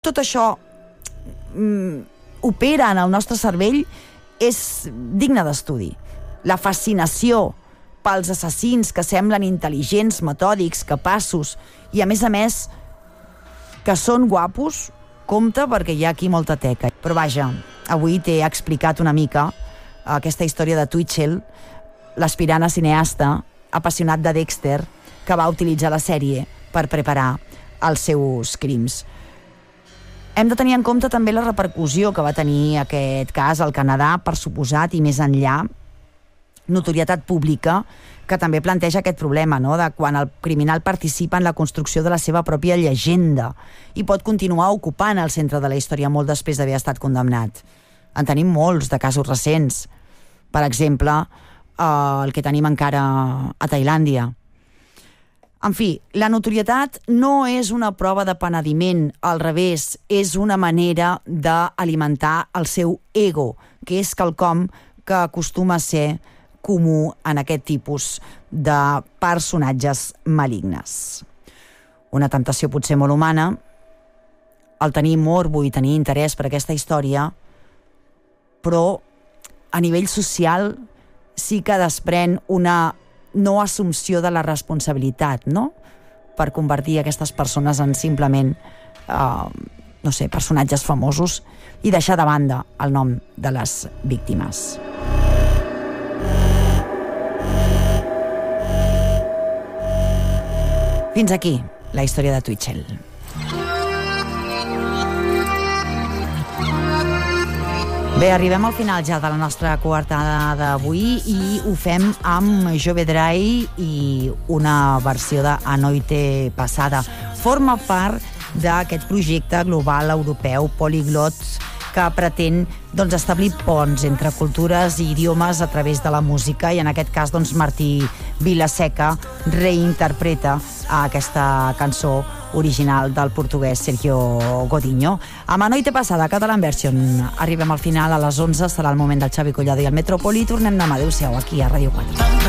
tot això opera en el nostre cervell és digne d'estudi. La fascinació pels assassins que semblen intel·ligents, metòdics, capaços i, a més, que són guapos, compte perquè hi ha aquí molta teca. Però vaja, avui t'he explicat una mica aquesta història de Twitchell, l'aspirant a cineasta apassionat de Dexter, que va utilitzar la sèrie per preparar els seus crims. Hem de tenir en compte també la repercussió que va tenir aquest cas al Canadà, per suposat, i més enllà, notorietat pública, que també planteja aquest problema, no?, de quan el criminal participa en la construcció de la seva pròpia llegenda i pot continuar ocupant el centre de la història molt després d'haver estat condemnat. En tenim molts de casos recents. Per exemple, el que tenim encara a Tailàndia. En fi, la notorietat no és una prova de penediment, al revés, és una manera d'alimentar el seu ego, que és quelcom que acostuma a ser comú en aquest tipus de personatges malignes. Una temptació potser molt humana, el tenir morbo i tenir interès per aquesta història, però a nivell social sí que desprèn una no assumpció de la responsabilitat, no?, per convertir aquestes persones en simplement, personatges famosos i deixar de banda el nom de les víctimes. Fins aquí la història de Twitchell. Bé, arribem al final ja de la nostra coartada d'avui i ho fem amb Jove Dry i una versió de A Noite Passada. Forma part d'aquest projecte global europeu Polyglot que pretén establir ponts entre cultures i idiomes a través de la música, i en aquest cas Martí Vilaseca reinterpreta aquesta cançó original del portuguès Sergio Godinho. Amb A Noite Passada, Catalan Version, arribem al final. A les 11 serà el moment del Xavi Collado i el Metrópoli. Tornem demà. Adéu-siau, aquí a Ràdio 4.